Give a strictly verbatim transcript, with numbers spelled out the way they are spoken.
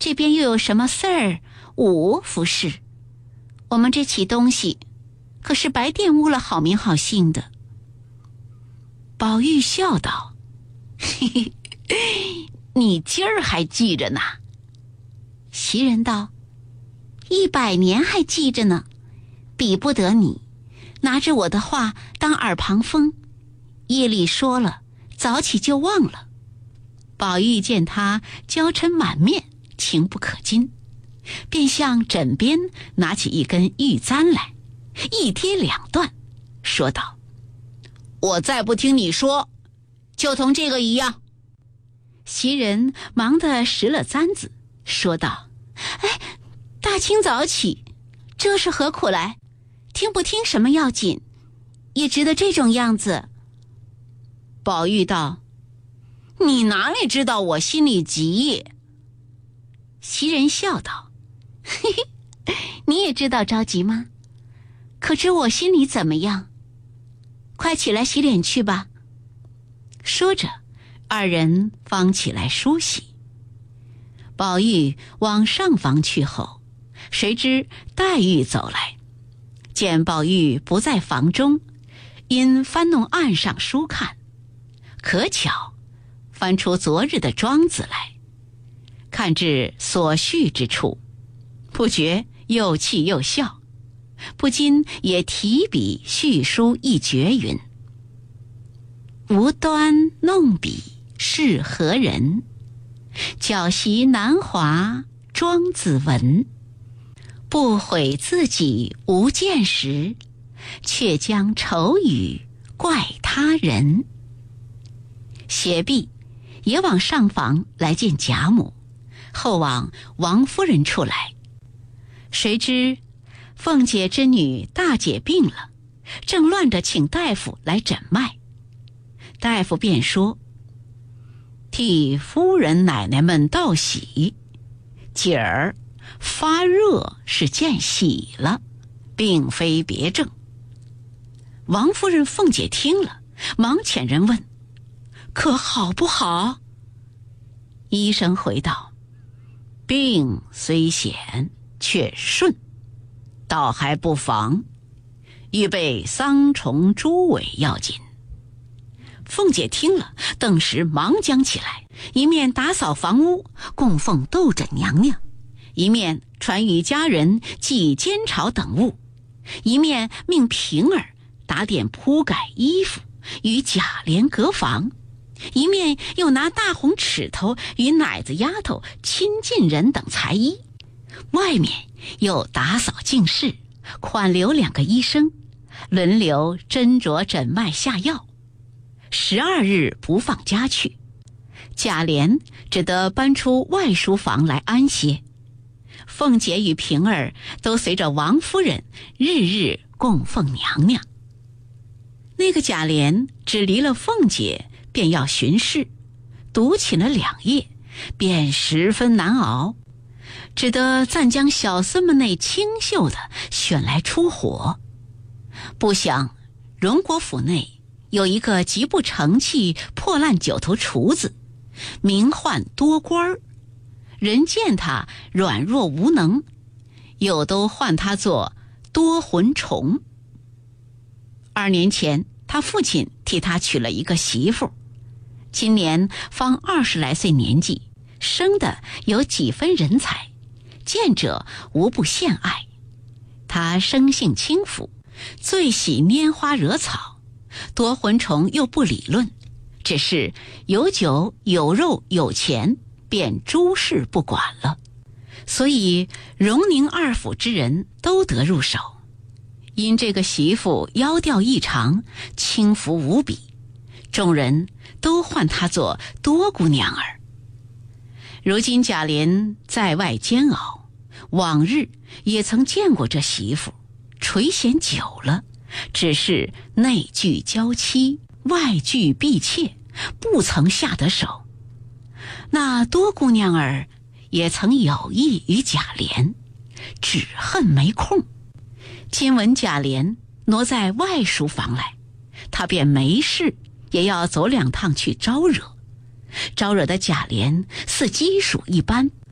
这边又有什么四儿、五服侍？我们这起东西可是白玷污了好名好姓的。”宝玉笑道：“嘿嘿，你今儿还记着呢。”袭人道：“一百年还记着呢，比不得你，拿着我的话当耳旁风，夜里说了，早起就忘了。”宝玉见他娇嗔满面，情不可禁，便向枕边拿起一根玉簪来，一跌两断，说道：“我再不听你说，就同这个一样。”袭人忙得拾了簪子，说道：“哎，大清早起，这是何苦来？听不听什么要紧，也值得这种样子。”宝玉道：“你哪里知道我心里急？”袭人笑道：“嘿嘿，你也知道着急吗？可知我心里怎么样？快起来洗脸去吧。”说着，二人方起来梳洗。宝玉往上房去后，谁知黛玉走来，见宝玉不在房中，因翻弄案上书看，可巧翻出昨日的庄子来，看至所序之处，不觉又气又笑，不禁也提笔续书一绝云：“无端弄笔是何人？教习南华庄子文。不悔自己无见识，却将丑语怪他人。”写毕，也往上房来见贾母，后往王夫人处来。谁知凤姐之女大姐病了，正乱着请大夫来诊脉。大夫便说：“替夫人奶奶们道喜，姐儿发热是见喜了，并非别症。”王夫人、凤姐听了，忙遣人问：“可好不好？”医生回道：“病虽险，却顺，倒还不妨，预备桑虫猪尾要紧。”凤姐听了，顿时忙将起来，一面打扫房屋，供奉斗枕娘娘，一面传与家人祭煎炒等物，一面命平儿打点铺盖衣服，与贾琏隔房，一面又拿大红尺头与奶子丫头、亲近人等裁衣，外面又打扫净室，款留两个医生，轮流斟酌诊脉下药。十二日不放家去，贾琏只得搬出外书房来安歇。凤姐与平儿都随着王夫人日日供奉娘娘。那个贾琏只离了凤姐，便要巡视，独寝了两夜，便十分难熬，只得暂将小厮们内清秀的选来出火。不想荣国府内有一个极不成器破烂九头厨子，名唤多官儿，人见他软弱无能，又都唤他做多魂虫。二年前他父亲替他娶了一个媳妇，今年方二十来岁年纪，生的有几分人才，见者无不羡爱。他生性轻浮，最喜拈花惹草，多魂虫又不理论，只是有酒有肉有钱，便诸事不管了，所以荣宁二府之人都得入手。因这个媳妇窈窕异常，轻浮无比，众人都唤她做多姑娘儿。如今贾琏在外煎熬，往日也曾见过这媳妇，垂涎久了，只是内惧娇妻，外惧婢妾，不曾下得手。那多姑娘儿也曾有意与贾琏，只恨没空。今闻贾琏挪在外书房来，他便没事也要走两趟去招惹，招惹的贾琏似鸡鼠一般，